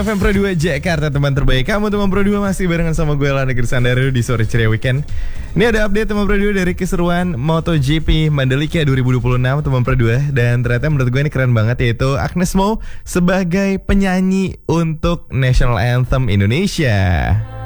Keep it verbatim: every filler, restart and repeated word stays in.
F M Pro dua Jakarta, teman terbaik. Kamu teman Pro dua masih barengan sama gue Lana Gersandaro di Sore Ceria Weekend. Ini ada update teman Pro dua dari keseruan MotoGP Mandalika dua ribu dua puluh enam teman Pro dua. Dan ternyata menurut gue ini keren banget, yaitu Agnes Mo sebagai penyanyi untuk National Anthem Indonesia.